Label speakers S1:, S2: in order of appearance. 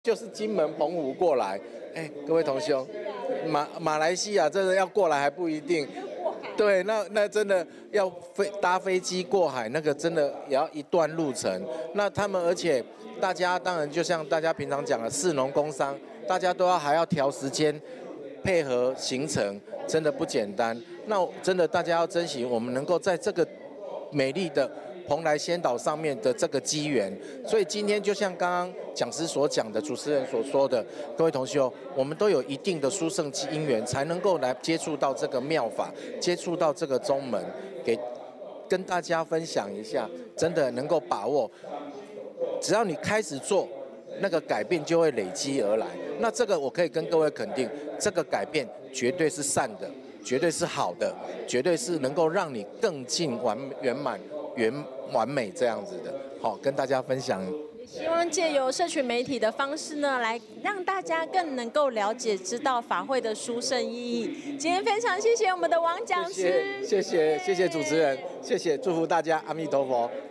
S1: 就是金门、澎湖过来，各位同兄，马来西亚真的要过来还不一定，对，那真的要搭飞机过海，那个真的也要一段路程。那他们而且大家当然就像大家平常讲的士农工商，大家都还要调时间配合行程，真的不简单。那真的大家要珍惜我们能够在这个美丽的蓬莱仙岛上面的这个机缘，所以今天就像刚刚讲师所讲的，主持人所说的，各位同学哦，我们都有一定的殊胜因缘，才能够来接触到这个妙法，接触到这个宗门，跟大家分享一下，真的能够把握，只要你开始做，那个改变就会累积而来。那这个我可以跟各位肯定，这个改变绝对是善的，绝对是好的，绝对是能够让你更进圆满。完美这样子的，好跟大家分享。
S2: 希望借由社群媒体的方式呢，来让大家更能够了解、知道法会的殊胜意义。今天非常谢谢我们的王讲师，
S1: 谢谢主持人，谢谢，祝福大家，阿弥陀佛。